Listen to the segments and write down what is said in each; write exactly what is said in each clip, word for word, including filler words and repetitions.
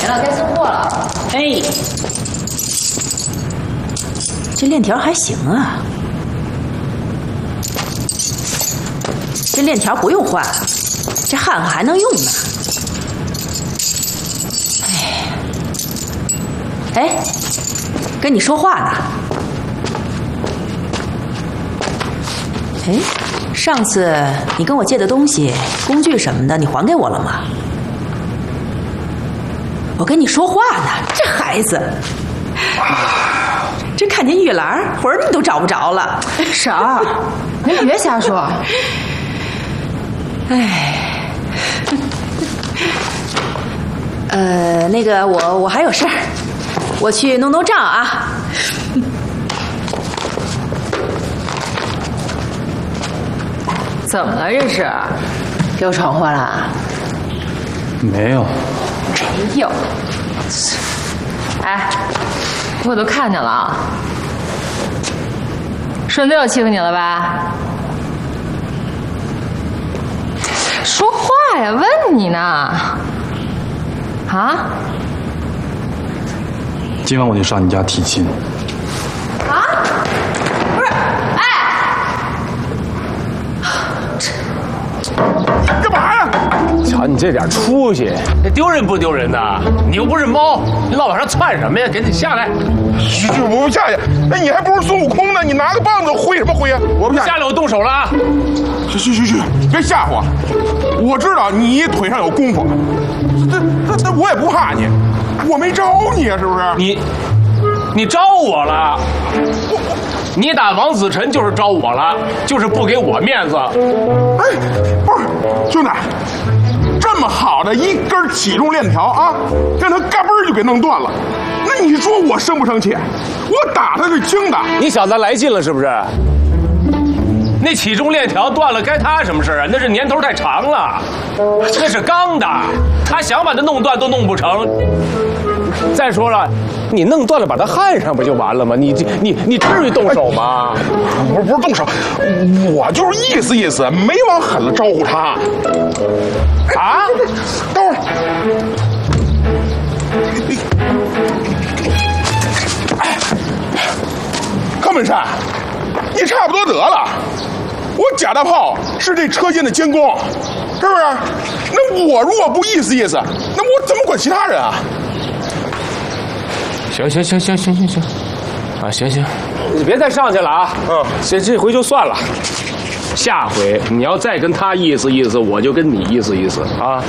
了，该送货了。 哎，这链条还行啊，这链条不用换，这焊焊还能用呢。哎，哎，跟你说话呢。哎，上次你跟我借的东西、工具什么的，你还给我了吗？我跟你说话呢，这孩子，这看见玉兰魂儿你都找不着了。 婶儿，您别瞎说。 哎，呃，那个我我还有事儿，我去弄弄账啊。 怎么了？这是又闯祸了？ 没有。 没有。哎，我都看见了啊。顺子又欺负你了吧？说话呀，问你呢。啊？ 今晚我就上你家提亲。 啊？不是，哎。 干嘛呀？ 瞧你这点出息，这丢人不丢人呐？你又不是猫，你老往上窜什么呀？赶紧下来！ 我不下去。哎，你还不如孙悟空呢，你拿个棒子挥什么挥啊？我不下去。 下来，我动手了啊！ 去去去去，别吓唬我！我知道你腿上有功夫，这这这我也不怕你，我没招你啊，是不是？ 你你招我了？你打王子辰就是招我了，就是不给我面子。 哎，不是，兄弟，这么好的一根起重链条啊，让他嘎嘣就给弄断了，那你说我生不生气？我打他是轻的。 你小子来劲了是不是？那起重链条断了，该他什么事啊？那是年头太长了，那是钢的，他想把它弄断都弄不成。再说了，你弄断了把它焊上不就完了吗？你你你至于动手吗？ 不是不是动手，我就是意思意思，没往狠了招呼他。 啊？ 等会儿。哎，康本山，你差不多得了。我贾大炮是这车间的监工，是不是？那我如果不意思意思，那我怎么管其他人啊？ 行行行行行行行，啊行行，你别再上去了啊！嗯，这这回就算了，下回你要再跟他意思意思，我就跟你意思意思啊！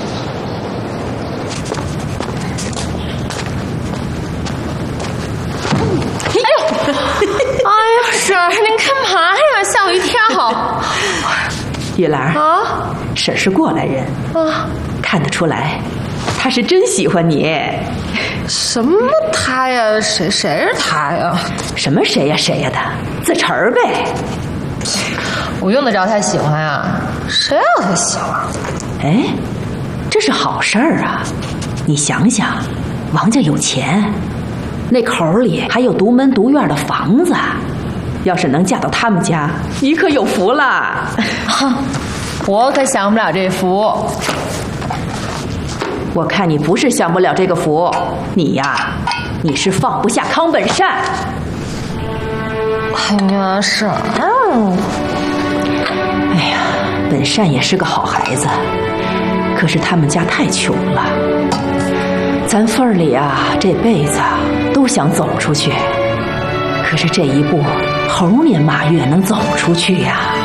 哎呦，哎呀，婶儿，您干嘛呀？吓我一跳！ 玉兰啊， 婶是过来人啊， 看得出来，她是真喜欢你。 什么他呀？谁谁是他呀？ 什么谁呀谁呀的，自成儿呗。 我用得着他喜欢啊？谁让他喜欢？ 哎，这是好事儿啊！你想想，王家有钱，那口里还有独门独院的房子，要是能嫁到他们家，你可有福了。 哼，我可享不了这福。 我看你不是享不了这个福，你呀，你是放不下康本善。 哎呀，婶儿， 哎呀，本善也是个好孩子，可是他们家太穷了，咱份儿里啊，这辈子都想走出去，可是这一步，猴年马月能走出去呀？